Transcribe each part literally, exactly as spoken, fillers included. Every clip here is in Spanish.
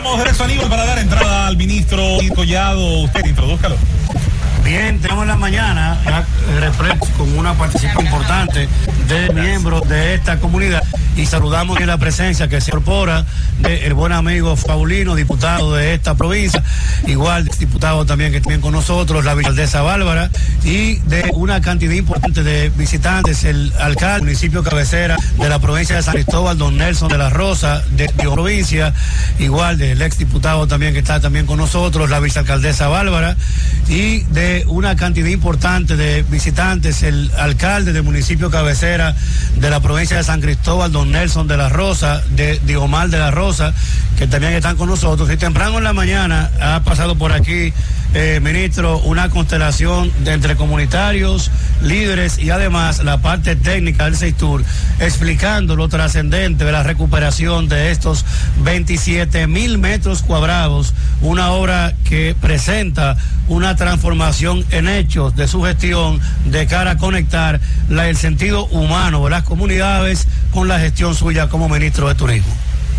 Vamos directo, Aníbal, para dar entrada al ministro Collado. Usted, introdúzcalo. Bien, tenemos en la mañana ya, eh, con una participación importante de miembros de esta comunidad y saludamos en la presencia que se incorpora del buen amigo Paulino, diputado de esta provincia, igual diputado también que también con nosotros, la alcaldesa Bárbara, y de una cantidad importante de visitantes, el alcalde, municipio cabecera de la provincia de San Cristóbal, don Nelson de la Rosa, de la provincia, igual del ex diputado también que está también con nosotros, la vicealcaldesa Bárbara, y de una cantidad importante de visitantes, el alcalde del municipio cabecera de la provincia de San Cristóbal, don Nelson de la Rosa, de Diomar de la Rosa, que también están con nosotros. Y temprano en la mañana ha pasado por aquí, eh, ministro, una constelación de entre comunitarios, líderes y además la parte técnica del sector, explicando lo trascendente de la recuperación de estos veintisiete mil metros cuadrados, una obra que presenta una transformación en hechos de su gestión de cara a conectar la, el sentido humano de las comunidades con la gestión suya como ministro de Turismo.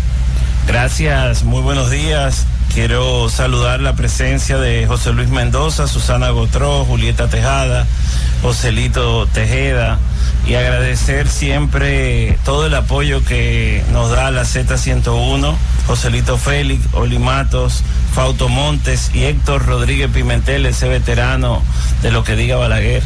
Gracias, muy buenos días. Quiero saludar la presencia de José Luis Mendoza, Susana Gotró, Julieta Tejada, Joselito Tejeda, y agradecer siempre todo el apoyo que nos da la Z ciento uno, Joselito Félix, Oli Matos, Fausto Montes y Héctor Rodríguez Pimentel, ese veterano de lo que diga Balaguer.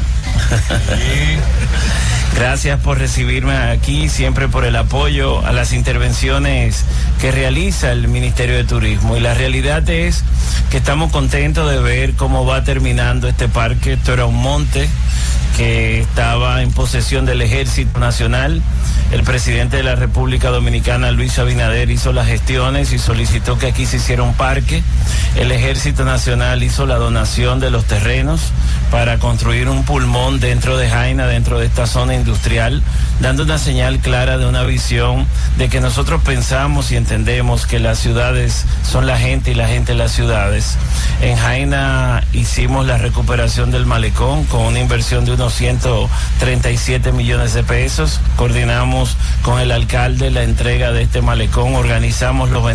Sí. Gracias por recibirme aquí, siempre por el apoyo a las intervenciones que realiza el Ministerio de Turismo. Y la realidad es que estamos contentos de ver cómo va terminando este parque. Esto era un monte que estaba en posesión del Ejército Nacional. El presidente de la República Dominicana, Luis Abinader, hizo las gestiones y solicitó que aquí se hiciera un parque. El Ejército Nacional hizo la donación de los terrenos para construir un pulmón dentro de Jaina, dentro de esta zona industrial, dando una señal clara de una visión de que nosotros pensamos y entendemos que las ciudades son la gente y la gente las ciudades. En Jaina hicimos la recuperación del malecón con una inversión de unos ciento treinta y siete millones de pesos. Coordinamos con el alcalde la entrega de este malecón, organizamos los